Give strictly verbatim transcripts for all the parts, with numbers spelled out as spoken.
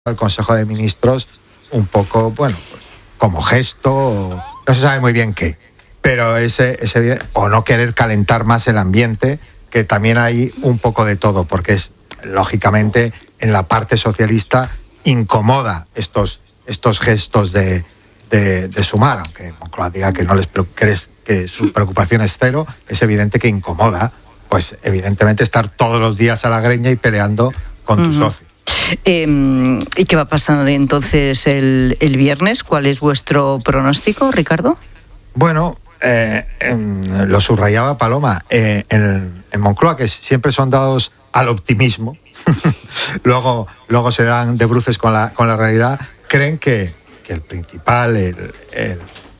al Consejo de Ministros un poco, bueno, pues, como gesto, no se sabe muy bien qué, pero ese, ese o no querer calentar más el ambiente, que también hay un poco de todo, porque es, lógicamente, en la parte socialista incomoda estos, estos gestos de, de, de Sumar, aunque Moncloa diga que no les que, es, que su preocupación es cero, es evidente que incomoda, pues evidentemente estar todos los días a la greña y peleando con uh-huh. tu socio. Eh, ¿Y qué va a pasar entonces el, el viernes? ¿Cuál es vuestro pronóstico, Ricardo? Bueno, eh, eh, lo subrayaba Paloma, eh, en, en Moncloa, que siempre son dados al optimismo, luego, luego se dan de bruces con la, con la realidad, creen que, que el principal, el, el,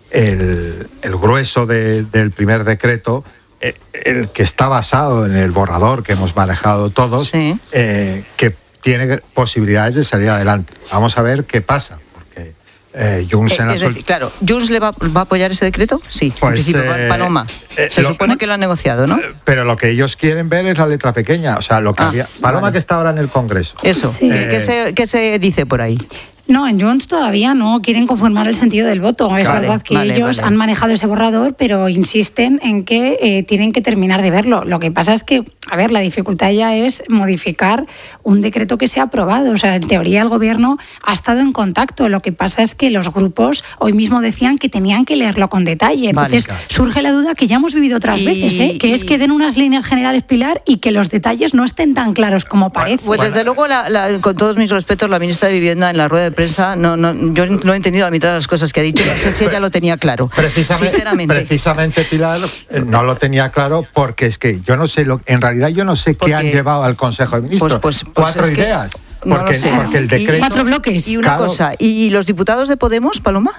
el, el grueso de, del primer decreto, eh, el que está basado en el borrador que hemos manejado todos, sí. eh, que tiene posibilidades de salir adelante. Vamos a ver qué pasa, porque eh, Junts... Eh, es decir, claro, ¿Junts le va, va a apoyar ese decreto? Sí, pues, en principio, eh, Paloma. Eh, se lo, supone que lo han negociado, ¿no? Pero lo que ellos quieren ver es la letra pequeña, o sea, lo que ah, había... Paloma vale. que está ahora en el Congreso. Eso, sí. ¿Qué, qué, se, ¿qué se dice por ahí? No, en Junts todavía no quieren conformar el sentido del voto. Es vale, verdad que vale, ellos vale. han manejado ese borrador, pero insisten en que eh, tienen que terminar de verlo. Lo que pasa es que, a ver, la dificultad ya es modificar un decreto que se ha aprobado. O sea, en teoría el gobierno ha estado en contacto. Lo que pasa es que los grupos hoy mismo decían que tenían que leerlo con detalle. Entonces vale, surge la duda que ya hemos vivido otras y, veces, ¿eh? que y... es que den unas líneas generales, Pilar, y que los detalles no estén tan claros como parece. Pues desde luego, la, la, con todos mis respetos, la ministra de Vivienda en la rueda de prensa no, no yo no he entendido la mitad de las cosas que ha dicho. No sé si ella lo tenía claro. Precisamente, sinceramente. Precisamente, Pilar, no lo tenía claro porque es que yo no sé, lo, en realidad yo no sé porque, qué han llevado al Consejo de Ministros. Pues, pues, Cuatro pues ideas. Que, porque, no porque el decreto... Y cuatro bloques. Y una claro, cosa, ¿y los diputados de Podemos, Paloma?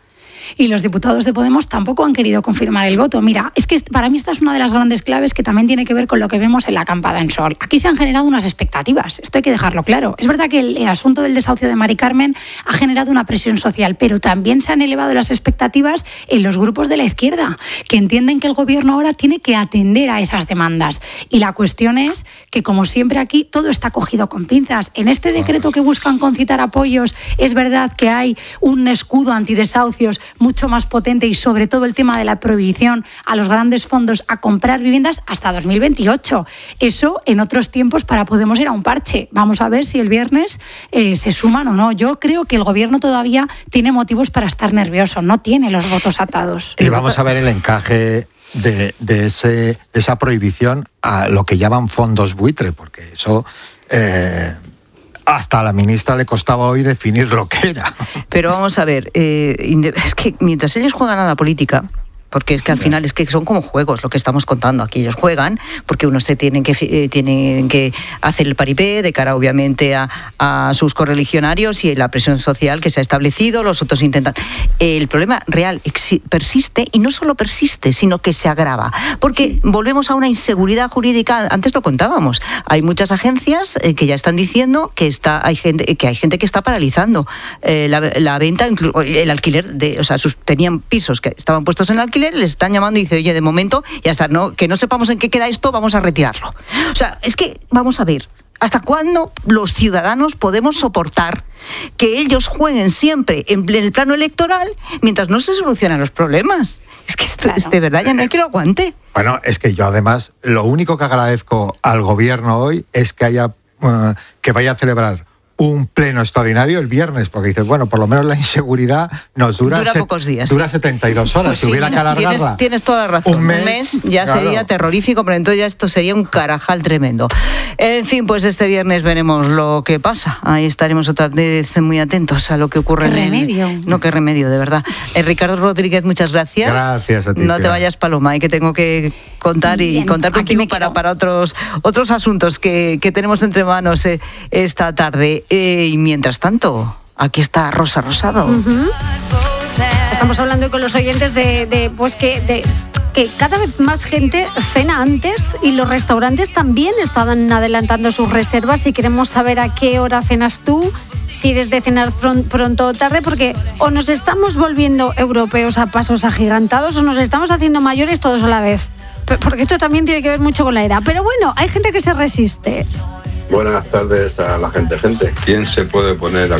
Y los diputados de Podemos tampoco han querido confirmar el voto. Mira, es que para mí esta es una de las grandes claves que también tiene que ver con lo que vemos en la acampada en Sol. Aquí se han generado unas expectativas, esto hay que dejarlo claro. Es verdad que el, el asunto del desahucio de Mari Carmen ha generado una presión social, pero también se han elevado las expectativas en los grupos de la izquierda, que entienden que el gobierno ahora tiene que atender a esas demandas. Y la cuestión es que, como siempre aquí, todo está cogido con pinzas. En este decreto que buscan concitar apoyos, es verdad que hay un escudo antidesahucios mucho más potente y sobre todo el tema de la prohibición a los grandes fondos a comprar viviendas hasta dos mil veintiocho. Eso en otros tiempos para Podemos era un parche. Vamos a ver si el viernes eh, se suman o no. Yo creo que el gobierno todavía tiene motivos para estar nervioso, no tiene los votos atados. Y vamos a ver el encaje de, de, ese, de esa prohibición a lo que llaman fondos buitre, porque eso... Eh, hasta a la ministra le costaba hoy definir lo que era. Pero vamos a ver, eh, es que mientras ellos juegan a la política, porque es que al final es que son como juegos lo que estamos contando aquí. Ellos juegan porque unos se tienen que eh, tienen que hacer el paripé de cara obviamente a, a sus correligionarios y la presión social que se ha establecido, los otros intentan. El problema real exi- persiste y no solo persiste, sino que se agrava, porque volvemos a una inseguridad jurídica. Antes lo contábamos, hay muchas agencias eh, que ya están diciendo que está hay gente que hay gente que está paralizando eh, la, la venta, incluso el alquiler de, o sea, sus, tenían pisos que estaban puestos en el alquiler, les están llamando y dice, oye, de momento, ya está, no, que no sepamos en qué queda esto, vamos a retirarlo. O sea, es que, vamos a ver, ¿hasta cuándo los ciudadanos podemos soportar que ellos jueguen siempre en el plano electoral mientras no se solucionan los problemas? Es que esto, claro. es de verdad, ya no hay que lo aguante. Bueno, es que yo además, lo único que agradezco al gobierno hoy es que haya, uh, que vaya a celebrar un pleno extraordinario el viernes, porque dices, bueno, por lo menos la inseguridad nos dura... Dura set, pocos días. Dura sí. setenta y dos horas. Pues si sí, hubiera mira, que alargarla... Tienes, tienes toda la razón. Un mes, un mes ya claro. sería terrorífico, pero entonces ya esto sería un carajal tremendo. En fin, pues este viernes veremos lo que pasa. Ahí estaremos otra vez muy atentos a lo que ocurre ¿Qué en remedio? el... No, qué remedio, de verdad. Eh, Ricardo Rodríguez, muchas gracias. Gracias a ti. No te Pilar. vayas, Paloma, y que tengo que contar y Bien, contar contigo para, para otros, otros asuntos que, que tenemos entre manos eh, esta tarde. Eh, y mientras tanto... Aquí está Rosa Rosado. Uh-huh. Estamos hablando con los oyentes de, de pues que, de, que cada vez más gente cena antes y los restaurantes también estaban adelantando sus reservas y queremos saber a qué hora cenas tú, si eres de cenar pron- pronto o tarde, porque o nos estamos volviendo europeos a pasos agigantados o nos estamos haciendo mayores todos a la vez. Porque esto también tiene que ver mucho con la edad. Pero bueno, hay gente que se resiste. Buenas tardes a la gente, gente. ¿Quién se puede poner a